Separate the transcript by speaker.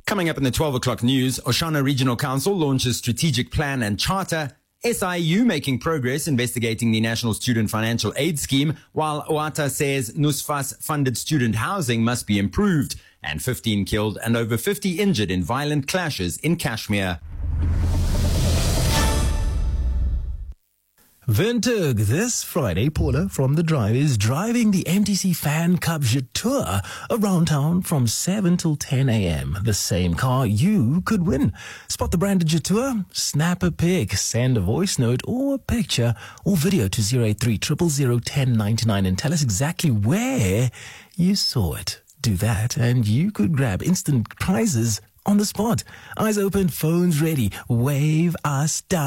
Speaker 1: Coming up in the 12 o'clock news, Oshana Regional Council launches strategic plan and charter. SIU making progress investigating the National Student Financial Aid Scheme, while OATA says NSFAS funded student housing must be improved. And 15 killed and over 50 injured in violent clashes in Kashmir.
Speaker 2: Windhoek, this Friday, Paula from The Drive is driving the MTC Fan Cup Tour around town from 7 till 10 a.m. The same car you could win. Spot the branded tour, snap a pic, send a voice note or a picture or video to 083 000 1099 and tell us exactly where you saw it. Do that and you could grab instant prizes on the spot. Eyes open, phones ready. Wave us down.